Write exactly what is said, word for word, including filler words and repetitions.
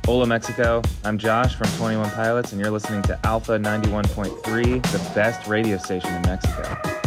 Hola, Mexico. I'm Josh from twenty-one Pilots, and you're listening to Alpha ninety-one point three, the best radio station in Mexico.